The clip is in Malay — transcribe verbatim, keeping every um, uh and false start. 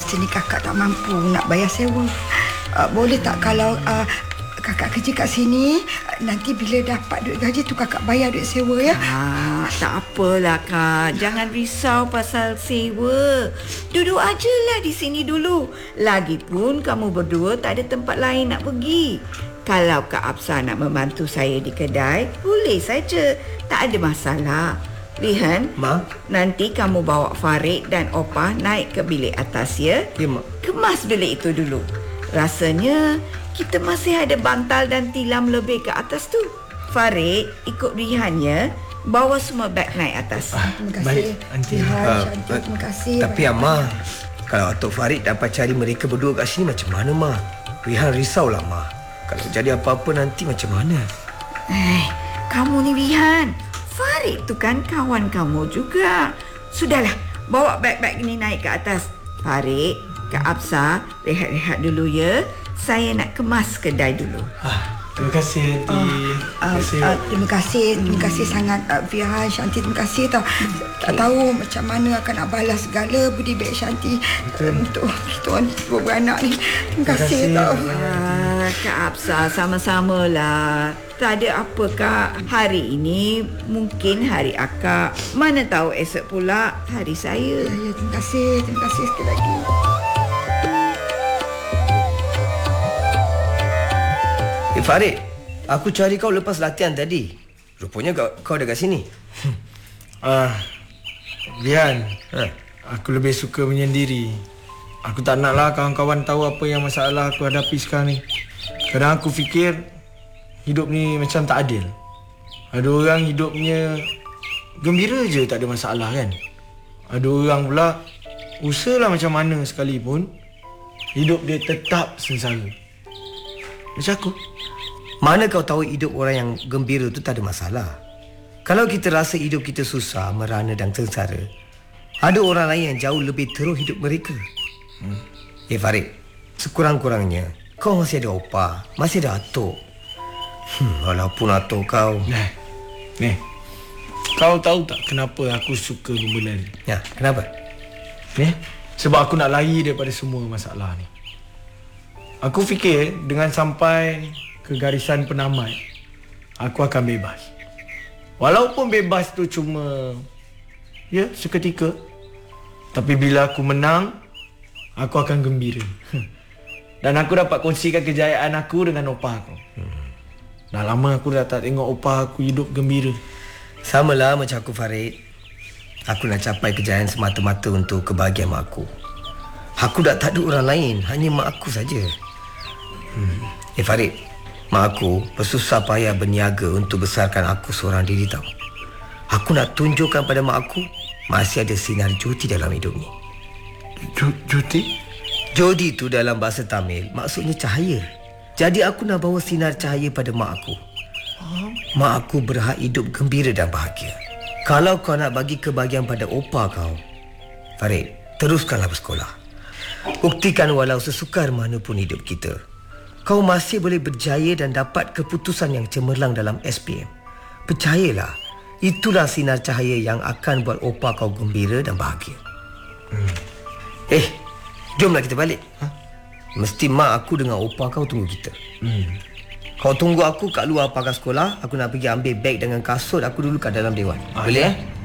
masa ni kakak tak mampu nak bayar sewa. uh, Boleh tak kalau uh, kakak kerja kat sini, nanti bila dapat duit gaji tu kakak bayar duit sewa ya? Ah, tak apalah Kak. Jangan risau pasal sewa. Duduk ajalah di sini dulu. Lagipun kamu berdua tak ada tempat lain nak pergi. Kalau Kak Absa nak membantu saya di kedai, boleh saja. Tak ada masalah. Rihan, Ma? nanti kamu bawa Farid dan Opah naik ke bilik atas ya. Ya, Mak. Kemas bilik itu dulu. Rasanya kita masih ada bantal dan tilam lebih ke atas tu. Farid, ikut Rihan ya. Bawa semua beg naik atas. Ah, Terima kasih. baik, Aunty. Rihan, Ah, Shanti, terima kasih. Tapi Amma, kalau Atuk Farid dapat cari mereka berdua kat sini macam mana, Ma? Rihan risaulah, Ma. Kalau jadi apa-apa nanti macam mana? Eh, kamu ni Rihan. Farid tu kan kawan kamu juga. Sudahlah, bawa beg-beg ni naik ke atas. Farid, Kak Absa, rehat-rehat dulu ya. Saya nak kemas kedai dulu. Ah, terima kasih, Aunty. Uh, Terima kasih. uh, terima kasih, terima kasih sangat uh, Rihan, Shanti, terima kasih tau. Tak tahu macam mana akan nak balas segala budi baik Shanti untuk kita orang dua beranak ni. Terima kasih tau. Ah, Kak Absa, sama-samalah. Tak ada apa Kak. Hari ini mungkin hari akak. Mana tahu esok pula hari saya. Ya, ya, terima kasih, terima kasih sekali lagi. Eh, Farid, aku cari kau lepas latihan tadi. Rupanya kau, kau dah kat sini. Ah, Rihan, Ha? aku lebih suka menyendiri. Aku tak naklah kawan-kawan tahu apa yang masalah aku hadapi sekarang ni. Kadang aku fikir hidup ni macam tak adil. Ada orang hidupnya gembira je, tak ada masalah kan. Ada orang pula usahalah macam mana sekalipun, hidup dia tetap sengsara. Macam aku. Mana kau tahu hidup orang yang gembira tu tak ada masalah? Kalau kita rasa hidup kita susah, merana dan sengsara, ada orang lain yang jauh lebih teruk hidup mereka. Hmm. Eh Farid, sekurang-kurangnya kau masih ada Opah, masih ada Atuk. Hmm, walaupun Atuk kau... Nah, ni, kau tahu tak kenapa aku suka lumba lari? Ya, kenapa? Ni, sebab aku nak lari daripada semua masalah ni. Aku fikir dengan sampai ke garisan penamat, aku akan bebas. Walaupun bebas tu cuma, ya, seketika. Tapi bila aku menang, aku akan gembira. Dan aku dapat kongsikan kejayaan aku dengan opah aku. Hmm. Dah lama aku dah tak tengok opah aku hidup gembira. Samalah macam aku Farid. Aku nak capai kejayaan semata-mata untuk kebahagiaan mak aku. Aku dah tak ada orang lain, hanya mak aku saja. Hmm. Eh Farid, mak aku bersusah payah berniaga untuk besarkan aku seorang diri tahu. Aku nak tunjukkan pada mak aku masih ada sinar joti dalam hidup ni. Joti? Jodi tu dalam bahasa Tamil maksudnya cahaya. Jadi aku nak bawa sinar cahaya pada mak aku. Mak aku berhak hidup gembira dan bahagia. Kalau kau nak bagi kebahagiaan pada opah kau, Farid, teruskanlah bersekolah. Buktikan walau sesukar mana pun hidup kita, kau masih boleh berjaya dan dapat keputusan yang cemerlang dalam S P M. Percayalah, itulah sinar cahaya yang akan buat opah kau gembira dan bahagia. Hmm. Eh, jomlah kita balik. Ha? Mesti mak aku dengan opah kau tunggu kita. Hmm. Kau tunggu aku kat luar pagar sekolah. Aku nak pergi ambil beg dengan kasut aku dulu kat dalam dewan. Ah, boleh ya? Eh?